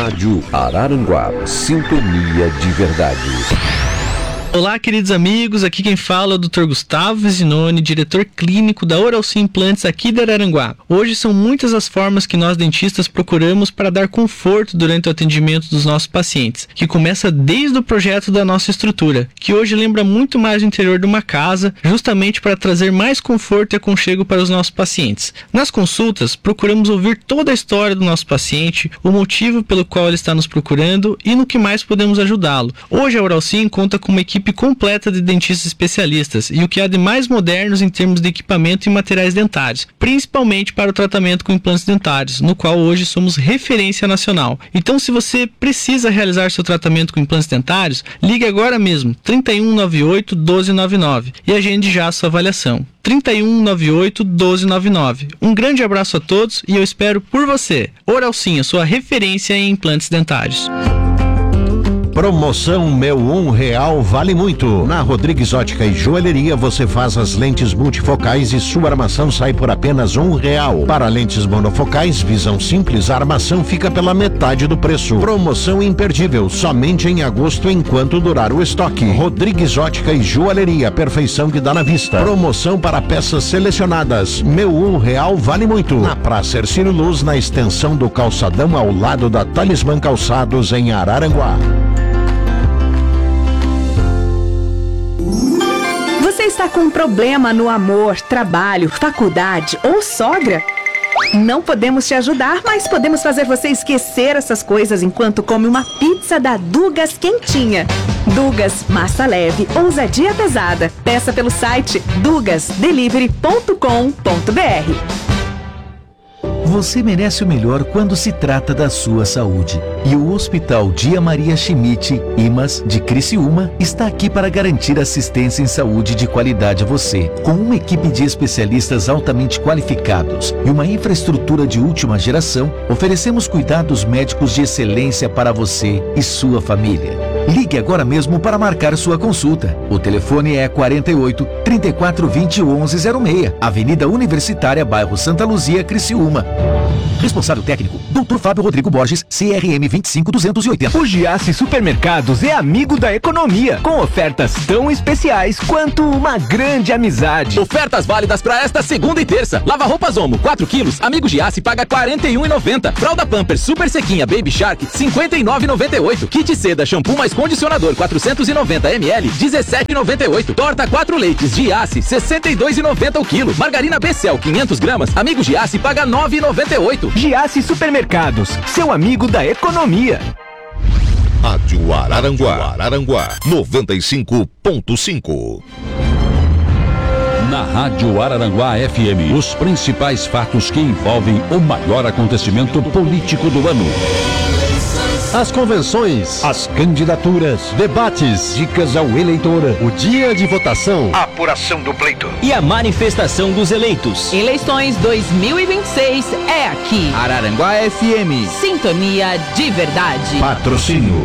Rádio Araranguá, sintonia de verdade. Olá, queridos amigos, aqui quem fala é o Dr. Gustavo Vezinoni, diretor clínico da Oralci Implantes aqui de Araranguá. Hoje são muitas as formas que nós dentistas procuramos para dar conforto durante o atendimento dos nossos pacientes, que começa desde o projeto da nossa estrutura, que hoje lembra muito mais o interior de uma casa, justamente para trazer mais conforto e aconchego para os nossos pacientes. Nas consultas, procuramos ouvir toda a história do nosso paciente, o motivo pelo qual ele está nos procurando e no que mais podemos ajudá-lo. Hoje a Oralci conta com uma equipe completa de dentistas especialistas e o que há de mais modernos em termos de equipamento e materiais dentários, principalmente para o tratamento com implantes dentários, no qual hoje somos referência nacional. Então, se você precisa realizar seu tratamento com implantes dentários, ligue agora mesmo, 3198 1299 e agende já a sua avaliação. 3198 1299. Um grande abraço a todos e eu espero por você. Oralci, a sua referência em implantes dentários. Promoção Meu R$1 vale muito. Na Rodrigues Ótica e Joalheria você faz as lentes multifocais e sua armação sai por apenas R$1. Para lentes monofocais, visão simples, a armação fica pela metade do preço. Promoção imperdível, somente em agosto enquanto durar o estoque. Rodrigues Ótica e Joalheria, perfeição que dá na vista. Promoção para peças selecionadas. Meu R$1 vale muito. Na Praça Hercílio Luz, na extensão do calçadão ao lado da Talismã Calçados em Araranguá. Você está com um problema no amor, trabalho, faculdade ou sogra? Não podemos te ajudar, mas podemos fazer você esquecer essas coisas enquanto come uma pizza da Dugas quentinha. Dugas, massa leve, ousadia pesada. Peça pelo site dugasdelivery.com.br. Você merece o melhor quando se trata da sua saúde. E o Hospital Dia Maria Schmidt, IMAS, de Criciúma, está aqui para garantir assistência em saúde de qualidade a você. Com uma equipe de especialistas altamente qualificados e uma infraestrutura de última geração, oferecemos cuidados médicos de excelência para você e sua família. Ligue agora mesmo para marcar sua consulta. O telefone é 48 3420 1106, Avenida Universitária, bairro Santa Luzia, Criciúma. Responsável técnico, Dr. Fábio Rodrigo Borges, CRM 25280. O Giasse Supermercados é amigo da economia, com ofertas tão especiais quanto uma grande amizade. Ofertas válidas para esta segunda e terça. Lava roupas Omo, 4 quilos, amigo Giasse paga R$ 41,90. Fralda Pampers Super Sequinha Baby Shark, R$ 59,98. Kit Seda Shampoo mais Condicionador, 490 ml, R$ 17,98. Torta 4 leites Giasse, R$ 62,90 o quilo. Margarina Becel, 500 gramas, amigo Giasse paga R$ 9,98. Giasse Supermercados, seu amigo da economia. Rádio Araranguá 95.5. Na Rádio Araranguá FM, os principais fatos que envolvem o maior acontecimento político do ano. As convenções, as candidaturas, debates, dicas ao eleitor, o dia de votação, a apuração do pleito e a manifestação dos eleitos. Eleições 2026 é aqui. Araranguá FM. Sintonia de verdade. Patrocínio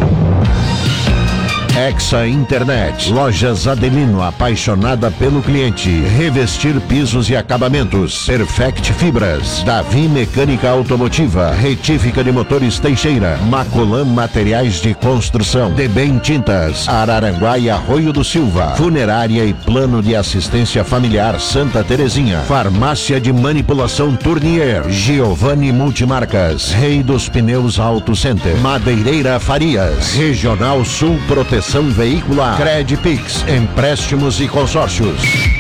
Hexa Internet, Lojas Adelino, apaixonada pelo cliente. Revestir pisos e acabamentos. Perfect Fibras, Davi Mecânica Automotiva, Retífica de Motores Teixeira, Macolan Materiais de Construção, Debem Tintas, Araranguá e Arroio do Silva, Funerária e Plano de Assistência Familiar Santa Terezinha, Farmácia de Manipulação Tournier, Giovanni Multimarcas, Rei dos Pneus Auto Center, Madeireira Farias, Regional Sul Proteção Veicular, Credpix, empréstimos e consórcios.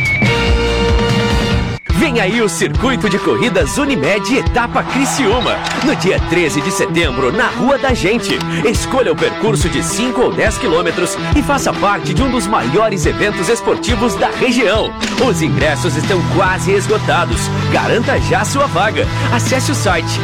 Vem aí o Circuito de Corridas Unimed Etapa Criciúma, no dia 13 de setembro, na Rua da Gente. Escolha o percurso de 5 ou 10 quilômetros e faça parte de um dos maiores eventos esportivos da região. Os ingressos estão quase esgotados. Garanta já sua vaga. Acesse o site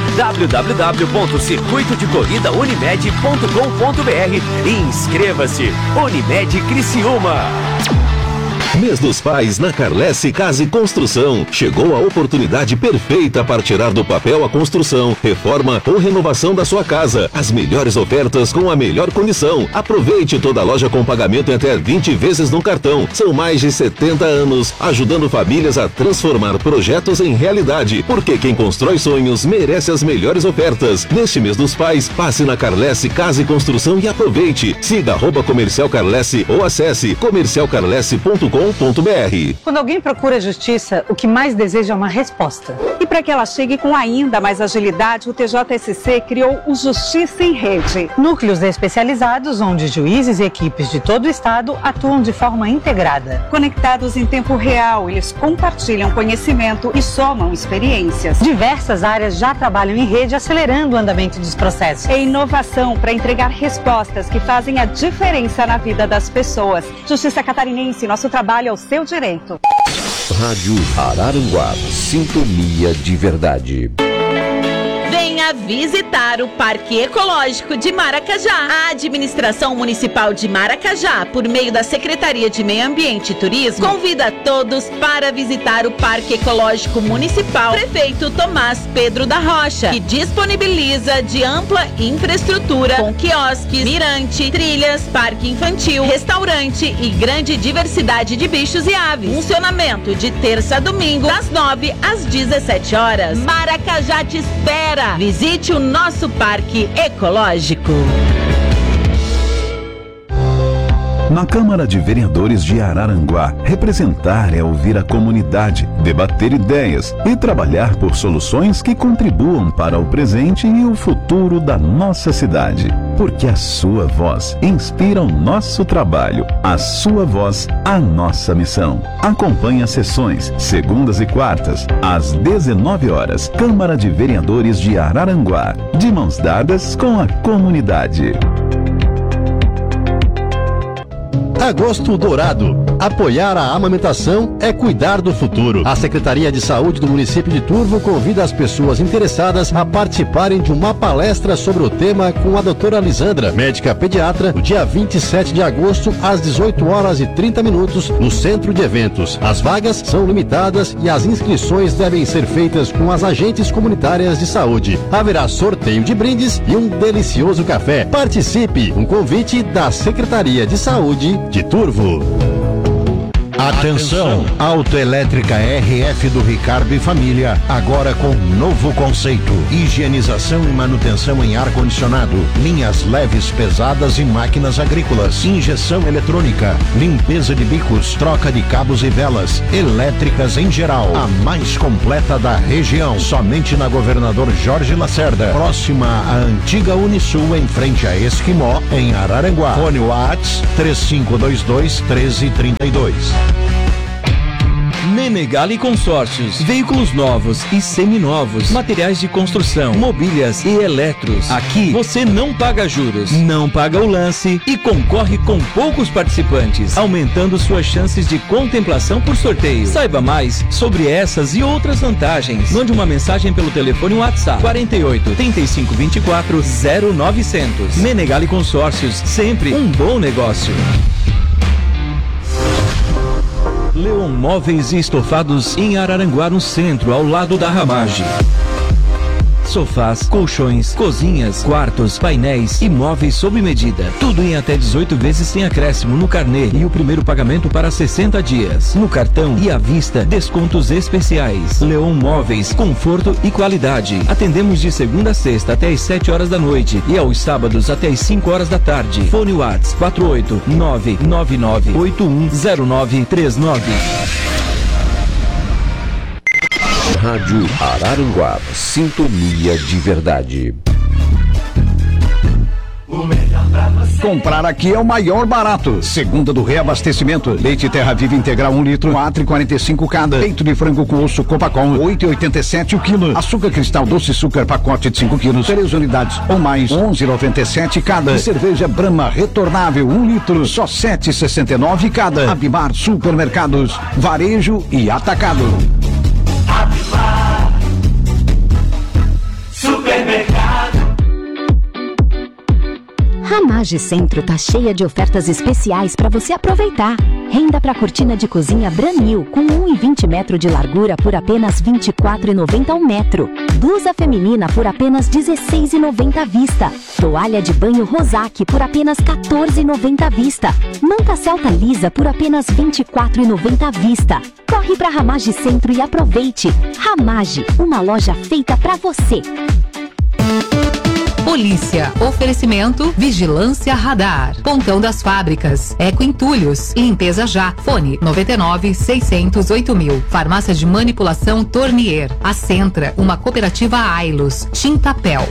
www.circuitodecorridaunimed.com.br e inscreva-se. Unimed Criciúma. Mês dos Pais na Carlesse Casa e Construção. Chegou a oportunidade perfeita para tirar do papel a construção, reforma ou renovação da sua casa. As melhores ofertas com a melhor condição. Aproveite toda a loja com pagamento em até 20 vezes no cartão. São mais de 70 anos ajudando famílias a transformar projetos em realidade. Porque quem constrói sonhos merece as melhores ofertas. Neste Mês dos Pais, passe na Carlesse Casa e Construção e aproveite. Siga @Comercial Carlesse ou acesse comercialcarlesse.com.br. Quando alguém procura justiça, o que mais deseja é uma resposta. E para que ela chegue com ainda mais agilidade, o TJSC criou o Justiça em Rede. Núcleos especializados onde juízes e equipes de todo o estado atuam de forma integrada. Conectados em tempo real, eles compartilham conhecimento e somam experiências. Diversas áreas já trabalham em rede, acelerando o andamento dos processos. É inovação para entregar respostas que fazem a diferença na vida das pessoas. Justiça Catarinense, nosso trabalho é o seu direito. Rádio Araranguá, sintonia de verdade. Venha visitar o Parque Ecológico de Maracajá. A Administração Municipal de Maracajá, por meio da Secretaria de Meio Ambiente e Turismo, convida todos para visitar o Parque Ecológico Municipal Prefeito Tomás Pedro da Rocha, que disponibiliza de ampla infraestrutura com quiosques, mirante, trilhas, parque infantil, restaurante e grande diversidade de bichos e aves. Funcionamento de terça a domingo, das 9 às 17 horas. Maracajá te espera! Visite o nosso Parque Ecológico. Na Câmara de Vereadores de Araranguá, representar é ouvir a comunidade, debater ideias e trabalhar por soluções que contribuam para o presente e o futuro da nossa cidade. Porque a sua voz inspira o nosso trabalho, a sua voz, a nossa missão. Acompanhe as sessões, segundas e quartas, às 19 horas. Câmara de Vereadores de Araranguá, de mãos dadas com a comunidade. Agosto Dourado. Apoiar a amamentação é cuidar do futuro. A Secretaria de Saúde do município de Turvo convida as pessoas interessadas a participarem de uma palestra sobre o tema com a doutora Lisandra, médica pediatra, no dia 27 de agosto, às 18h30, no Centro de Eventos. As vagas são limitadas e as inscrições devem ser feitas com as agentes comunitárias de saúde. Haverá sorteio de brindes e um delicioso café. Participe! Um convite da Secretaria de Saúde de Turvo. Atenção! Autoelétrica RF do Ricardo e Família, agora com novo conceito: higienização e manutenção em ar-condicionado, linhas leves, pesadas e máquinas agrícolas, injeção eletrônica, limpeza de bicos, troca de cabos e velas, elétricas em geral. A mais completa da região, somente na Governador Jorge Lacerda, próxima à antiga Unisul, em frente a Esquimó, em Araranguá. Fone WhatsApp 3522-1332. Menegali Consórcios, veículos novos e seminovos, materiais de construção, mobílias e eletros. Aqui você não paga juros, não paga o lance e concorre com poucos participantes, aumentando suas chances de contemplação por sorteio. Saiba mais sobre essas e outras vantagens. Mande uma mensagem pelo telefone WhatsApp 48 35 24 0900. Menegali Consórcios, sempre um bom negócio. Leon Móveis e Estofados em Araranguá, no centro, ao lado da Ramage. Sofás, colchões, cozinhas, quartos, painéis e móveis sob medida. Tudo em até 18 vezes sem acréscimo no carnê e o primeiro pagamento para 60 dias. No cartão e à vista, descontos especiais. Leon Móveis, conforto e qualidade. Atendemos de segunda a sexta até às 7 horas da noite e aos sábados até às 5 horas da tarde. Fone WhatsApp 48999810939. Rádio Araranguá, sintonia de verdade. Comprar aqui é o maior barato. Segunda do reabastecimento. Leite Terra Viva Integral 1 litro, 4,45 cada. Peito de frango com osso Copacom, 8,87 o quilo. Açúcar Cristal Doce Açúcar, pacote de 5 quilos, 3 unidades ou mais, 11,97 cada. Cerveja Brahma Retornável 1 litro, só 7,69 cada. Abimar Supermercados, varejo e atacado. Abimar Supermercado. Ramage Centro tá cheia de ofertas especiais para você aproveitar. Renda para cortina de cozinha Branil com 1,20 metro de largura por apenas R$ 24,90 ao metro. Blusa feminina por apenas R$ 16,90 à vista. Toalha de banho Rosac por apenas R$ 14,90 à vista. Manta Celta lisa por apenas R$ 24,90 à vista. Corre para Ramage Centro e aproveite. Ramage, uma loja feita para você. Polícia. Oferecimento Vigilância Radar. Pontão das Fábricas. Eco Entulhos. Limpeza Já. Fone 99-608.000. Farmácia de Manipulação Tornier. A Centra. Uma cooperativa Ailos. Tintapel.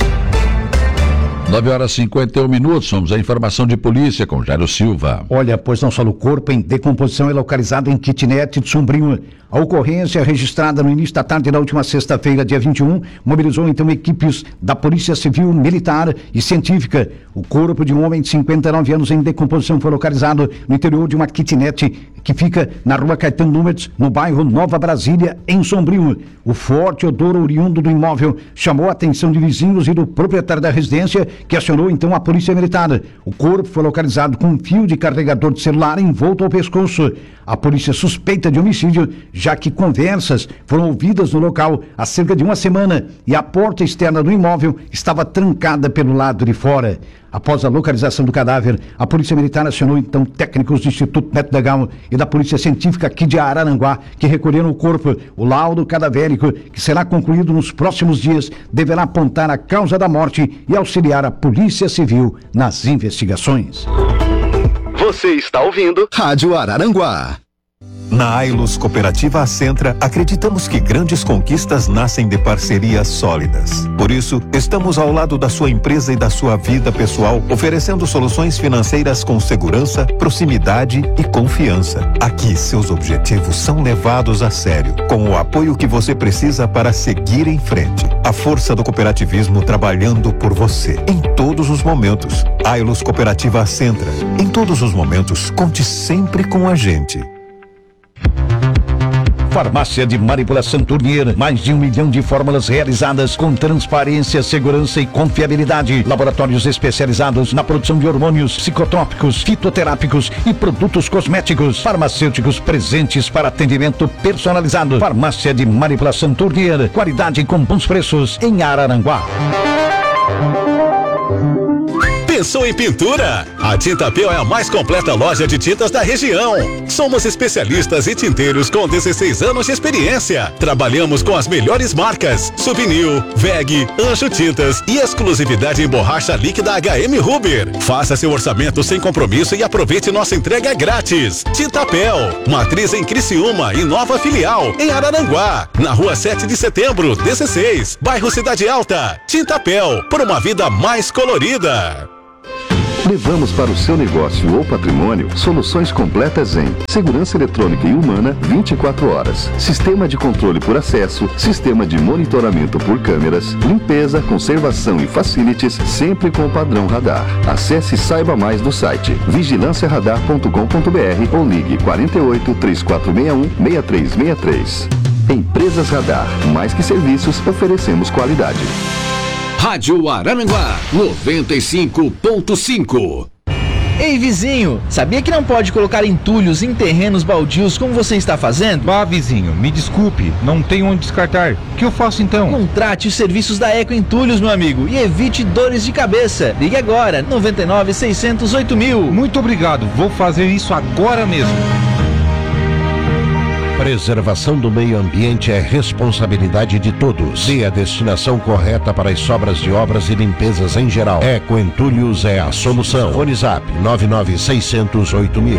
9h51. Somos a informação de polícia com Jairo Silva. Olha, pois não só o corpo em decomposição é localizado em kitnet de Sombrio. A ocorrência registrada no início da tarde da última sexta-feira, dia 21, mobilizou então equipes da Polícia Civil, Militar e Científica. O corpo de um homem de 59 anos em decomposição foi localizado no interior de uma kitnet que fica na rua Caetano Nunes, no bairro Nova Brasília, em Sombrio. O forte odor oriundo do imóvel chamou a atenção de vizinhos e do proprietário da residência, que acionou então a Polícia Militar. O corpo foi localizado com um fio de carregador de celular envolto ao pescoço. A polícia suspeita de homicídio, já que conversas foram ouvidas no local há cerca de uma semana e a porta externa do imóvel estava trancada pelo lado de fora. Após a localização do cadáver, a Polícia Militar acionou então técnicos do Instituto Neto Legal e da Polícia Científica aqui de Araranguá, que recolheram o corpo. O laudo cadavérico, que será concluído nos próximos dias, deverá apontar a causa da morte e auxiliar a Polícia Civil nas investigações. Você está ouvindo Rádio Araranguá. Na Ailos Cooperativa Acentra, acreditamos que grandes conquistas nascem de parcerias sólidas. Por isso, estamos ao lado da sua empresa e da sua vida pessoal, oferecendo soluções financeiras com segurança, proximidade e confiança. Aqui, seus objetivos são levados a sério, com o apoio que você precisa para seguir em frente. A força do cooperativismo trabalhando por você, em todos os momentos. Ailos Cooperativa Acentra. Em todos os momentos, conte sempre com a gente. Farmácia de Manipulação Tornier, mais de 1 milhão de fórmulas realizadas com transparência, segurança e confiabilidade. Laboratórios especializados na produção de hormônios, psicotrópicos, fitoterápicos e produtos cosméticos. Farmacêuticos presentes para atendimento personalizado. Farmácia de Manipulação Tornier, qualidade com bons preços em Araranguá. Pensou em pintura? A Tintapel é a mais completa loja de tintas da região. Somos especialistas e tinteiros com 16 anos de experiência. Trabalhamos com as melhores marcas: Souvenir, VEG, Anjo Tintas e exclusividade em borracha líquida HM Ruber. Faça seu orçamento sem compromisso e aproveite nossa entrega grátis. Tintapel, matriz em Criciúma e nova filial em Araranguá, na rua 7 de setembro, 16, bairro Cidade Alta. Tintapel, por uma vida mais colorida. Levamos para o seu negócio ou patrimônio soluções completas em segurança eletrônica e humana 24 horas, sistema de controle por acesso, sistema de monitoramento por câmeras, limpeza, conservação e facilities, sempre com o padrão radar. Acesse e saiba mais no site vigilanciaradar.com.br ou ligue 48 3461 6363. Empresas Radar, mais que serviços, oferecemos qualidade. Rádio Araranguá 95.5. Ei, vizinho, sabia que não pode colocar entulhos em terrenos baldios como você está fazendo? Bah, vizinho, me desculpe, não tenho onde descartar. O que eu faço então? Contrate os serviços da Eco Entulhos, meu amigo, e evite dores de cabeça. Ligue agora, 99-608.000. Muito obrigado, vou fazer isso agora mesmo. Preservação do meio ambiente é responsabilidade de todos. Dê a destinação correta para as sobras de obras e limpezas em geral. Eco Entulhos é a solução. Fone Zap 99-608.000.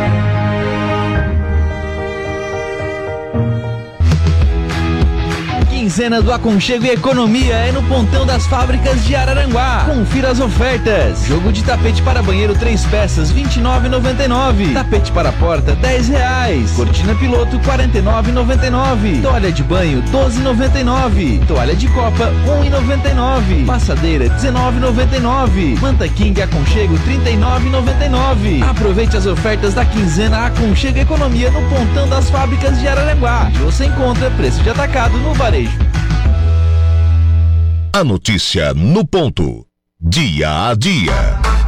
Quinzena do Aconchego e Economia é no Pontão das Fábricas de Araranguá. Confira as ofertas. Jogo de tapete para banheiro 3 peças, R$ 29,99. Tapete para porta, R$ 10. Cortina piloto, R$ 49,99. Toalha de banho, R$ 12,99. Toalha de copa, R$ 1,99. Passadeira, R$ 19,99. Manta King Aconchego, R$ 39,99. Aproveite as ofertas da quinzena Aconchego e Economia no Pontão das Fábricas de Araranguá. E você encontra preço de atacado no varejo. A notícia no ponto. Dia a dia.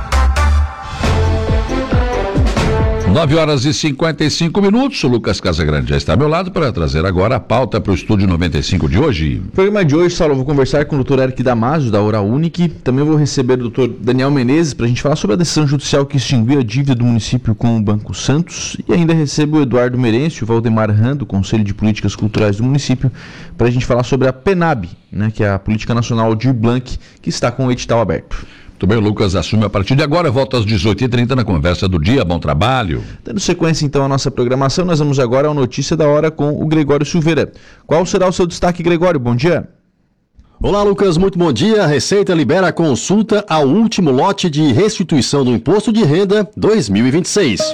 9h55. O Lucas Casagrande já está ao meu lado para trazer agora a pauta para o Estúdio 95 de hoje. No programa de hoje, Saulo, eu vou conversar com o Dr. Eric Damasio, da Oral Unique. Também vou receber o Dr. Daniel Menezes para a gente falar sobre a decisão judicial que extinguiu a dívida do município com o Banco Santos. E ainda recebo o Eduardo Merencio e o Valdemar Ran, do Conselho de Políticas Culturais do município, para a gente falar sobre a PENAB, né, que é a Política Nacional Aldir Blanc, que está com o edital aberto. Muito bem, o Lucas assume a partir de agora, volta às 18h30 na Conversa do Dia. Bom trabalho. Dando sequência então à nossa programação, nós vamos agora ao Notícia da Hora com o Gregório Silveira. Qual será o seu destaque, Gregório? Bom dia. Olá, Lucas, muito bom dia. A Receita libera a consulta ao último lote de restituição do Imposto de Renda 2026.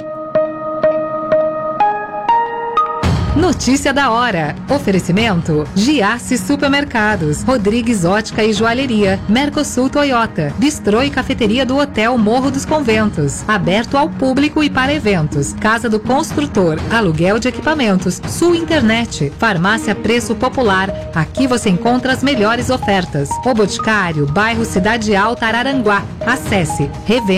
Notícia da hora. Oferecimento: Giasse Supermercados, Rodrigues Ótica e Joalheria, Mercosul Toyota, Bistrô e Cafeteria do Hotel Morro dos Conventos, aberto ao público e para eventos, Casa do Construtor, aluguel de equipamentos, Sul Internet, Farmácia Preço Popular. Aqui você encontra as melhores ofertas. O Boticário, bairro Cidade Alta, Araranguá. Acesse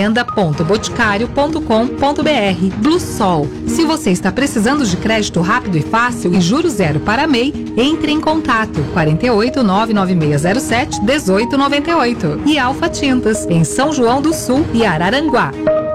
revenda.boticário.com.br. Blue Sol. Se você está precisando de crédito rápido e fácil e juros zero para MEI, entre em contato 48 99607 1898 e Alfa Tintas em São João do Sul e Araranguá.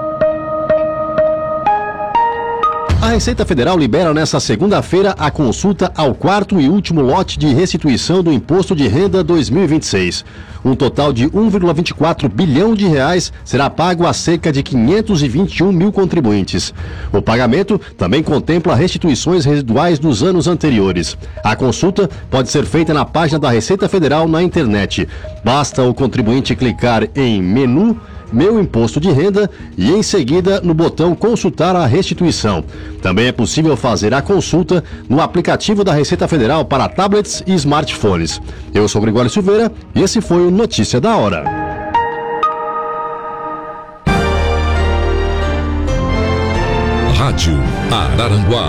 A Receita Federal libera nesta segunda-feira a consulta ao quarto e último lote de restituição do Imposto de Renda 2026. Um total de 1,24 bilhão de reais será pago a cerca de 521 mil contribuintes. O pagamento também contempla restituições residuais dos anos anteriores. A consulta pode ser feita na página da Receita Federal na internet. Basta o contribuinte clicar em menu Meu Imposto de Renda e em seguida no botão Consultar a Restituição. Também é possível fazer a consulta no aplicativo da Receita Federal para tablets e smartphones. Eu sou Gregório Silveira e esse foi o Notícia da Hora. Rádio Araranguá.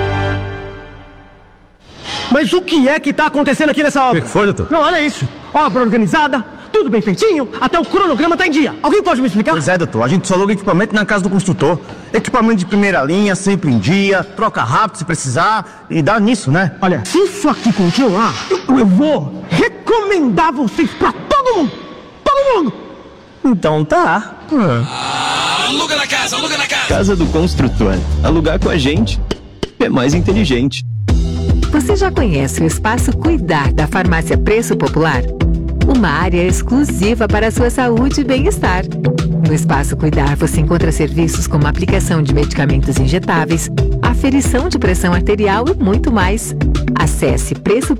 Mas o que é que está acontecendo aqui nessa obra? O que foi, doutor? Não, olha isso. Obra organizada, tudo bem feitinho, até o cronograma está em dia. Alguém pode me explicar? Pois é, doutor. A gente só aluga equipamento na casa do construtor. Equipamento de primeira linha, sempre em dia, troca rápido se precisar e dá nisso, né? Olha, se isso aqui continuar, eu vou recomendar vocês pra todo mundo. Todo mundo. Então tá. Aluga na casa, aluga na casa. Casa do Construtor. Alugar com a gente é mais inteligente. Você já conhece o Espaço Cuidar da Farmácia Preço Popular? Uma área exclusiva para a sua saúde e bem-estar. No Espaço Cuidar você encontra serviços como aplicação de medicamentos injetáveis, aferição de pressão arterial e muito mais. Acesse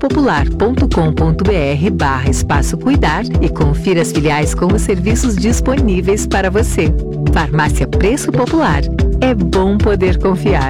preçopopular.com.br/Espaço Cuidar e confira as filiais com os serviços disponíveis para você. Farmácia Preço Popular. É bom poder confiar.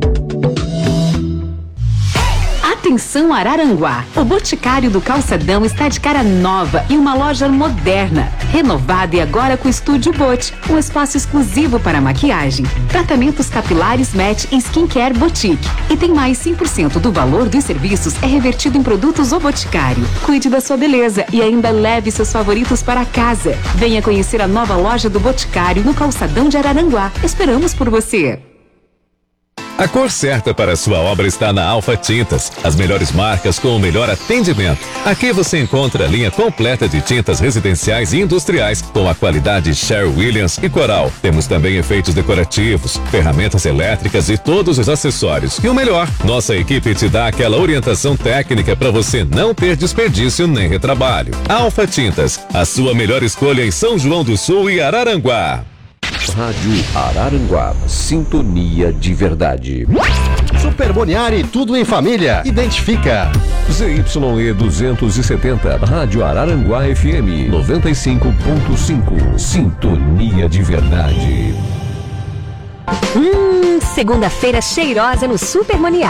Atenção Araranguá, o Boticário do Calçadão está de cara nova e uma loja moderna, renovada e agora com Estúdio Bot, um espaço exclusivo para maquiagem, tratamentos capilares Match e Skincare Boutique. E tem mais 100% do valor dos serviços é revertido em produtos O Boticário. Cuide da sua beleza e ainda leve seus favoritos para casa. Venha conhecer a nova loja do Boticário no Calçadão de Araranguá. Esperamos por você. A cor certa para a sua obra está na Alfa Tintas. As melhores marcas com o melhor atendimento. Aqui você encontra a linha completa de tintas residenciais e industriais com a qualidade Sherwin-Williams e Coral. Temos também efeitos decorativos, ferramentas elétricas e todos os acessórios. E o melhor, nossa equipe te dá aquela orientação técnica para você não ter desperdício nem retrabalho. Alfa Tintas, a sua melhor escolha em São João do Sul e Araranguá. Rádio Araranguá, sintonia de verdade. Super Boniari, tudo em família. Identifica. ZYE 270, Rádio Araranguá FM 95.5, sintonia de verdade. Segunda-feira cheirosa no Super Boniari.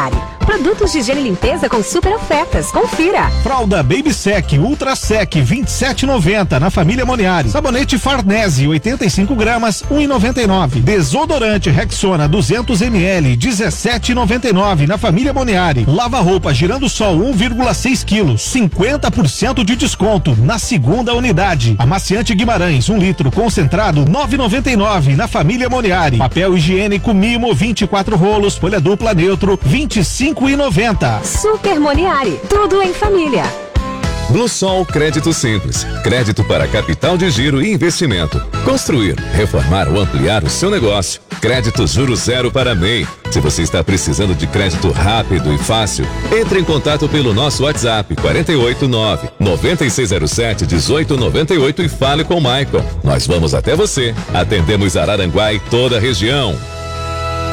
Produtos de higiene e limpeza com super ofertas. Confira. Fralda Baby Sec Ultra Sec 27,90 na família Moniari. Sabonete Farnese 85 gramas 1,99. Desodorante Rexona 200 ml 17,99 na família Moniari. Lava-roupa Girando Sol 1,6 kg 50% de desconto na segunda unidade. Amaciante Guimarães 1 litro concentrado 9,99 na família Moniari. Papel higiênico Mimo 24 rolos folha dupla neutro 25,90. Super Moniari, tudo em família. Bluesol Crédito Simples. Crédito para capital de giro e investimento. Construir, reformar ou ampliar o seu negócio. Crédito Juro Zero para MEI. Se você está precisando de crédito rápido e fácil, entre em contato pelo nosso WhatsApp 489-9607-1898 e fale com o Michael. Nós vamos até você. Atendemos Araranguá e toda a região.